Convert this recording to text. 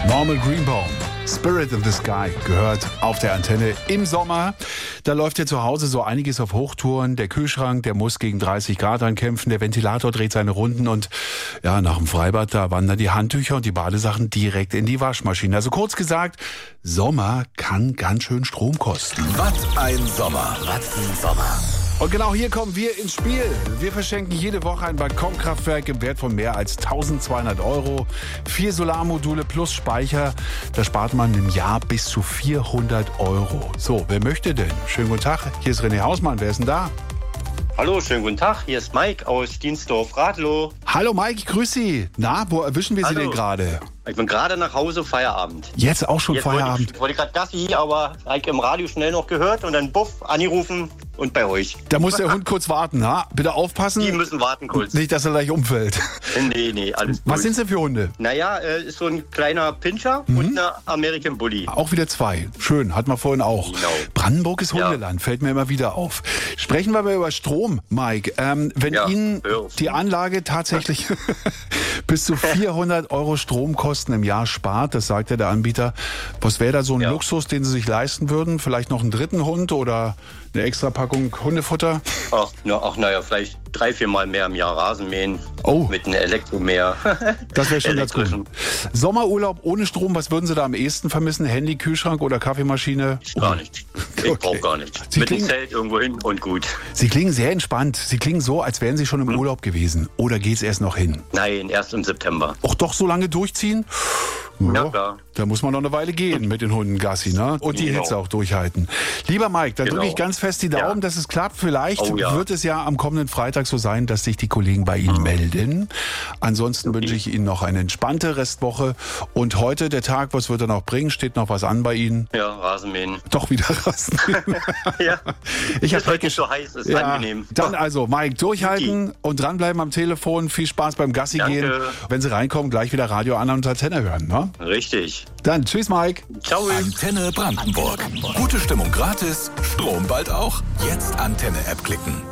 Norman Greenbaum, Spirit of the Sky, gehört auf der Antenne im Sommer. Da läuft ja zu Hause so einiges auf Hochtouren. Der Kühlschrank, der muss gegen 30 Grad ankämpfen. Der Ventilator dreht seine Runden und ja, nach dem Freibad, da wandern die Handtücher und die Badesachen direkt in die Waschmaschine. Also kurz gesagt, Sommer kann ganz schön Strom kosten. Was ein Sommer. Was ein Sommer. Und genau hier kommen wir ins Spiel. Wir verschenken jede Woche ein Balkonkraftwerk im Wert von mehr als 1.200 €. 4 Solarmodule plus Speicher. Da spart man im Jahr bis zu 400 €. So, wer möchte denn? Schönen guten Tag. Hier ist René Hausmann. Wer ist denn da? Hallo, schönen guten Tag. Hier ist Mike aus Dienstdorf-Rathlow. Hallo Mike, ich grüße Sie. Na, wo erwischen wir Sie denn gerade? Ich bin gerade nach Hause, Feierabend. Jetzt auch schon Jetzt Feierabend? wollte ich gerade Gassi, aber habe ich im Radio schnell noch gehört und dann buff, angerufen und bei euch. Da muss der Hund kurz warten, na? Bitte aufpassen. Die müssen warten kurz. Nicht, dass er gleich umfällt. Nee, alles gut. Was sind denn für Hunde? Naja, ist so ein kleiner Pinscher und eine American Bully. Auch wieder 2. Schön, hatten wir vorhin auch. Genau. Brandenburg ist Hundeland, fällt mir immer wieder auf. Sprechen wir aber über Strom, Mike. Wenn Ihnen die Anlage tatsächlich bis zu 400 € Stromkosten im Jahr spart, das sagt ja der Anbieter, was wäre da so ein Luxus, den Sie sich leisten würden? Vielleicht noch einen dritten Hund oder eine extra Packung Hundefutter? Naja, vielleicht 3-4 Mal mehr im Jahr Rasenmähen. Oh. Mit einem Elektromäher. Das wäre schon ganz gut. Sommerurlaub ohne Strom, was würden Sie da am ehesten vermissen? Handy, Kühlschrank oder Kaffeemaschine? Gar nicht. Ich brauche gar nichts. Mit dem Zelt irgendwo hin und gut. Sie klingen sehr entspannt. Sie klingen so, als wären Sie schon im Urlaub gewesen. Oder geht's erst noch hin? Nein, erst im September. Auch doch so lange durchziehen? Ja, klar. Da muss man noch eine Weile gehen mit den Hunden Gassi, ne? Und die Hitze auch durchhalten. Lieber Mike, dann drücke ich ganz fest die Daumen, dass es klappt. Vielleicht wird es ja am kommenden Freitag so sein, dass sich die Kollegen bei Ihnen melden. Ansonsten wünsche ich Ihnen noch eine entspannte Restwoche. Und heute, der Tag, was wird er noch bringen? Steht noch was an bei Ihnen? Ja, Rasenmähen. Doch wieder Rasenmähen. Ja. Ich ist heute nicht so heiß, ist angenehm. Dann also, Mike, durchhalten und dranbleiben am Telefon. Viel Spaß beim Gassi gehen. Wenn Sie reinkommen, gleich wieder Radio an und Antenne hören, ne? Richtig. Dann tschüss, Mike. Ciao. Antenne Brandenburg. Gute Stimmung gratis, Strom bald auch. Jetzt Antenne-App klicken.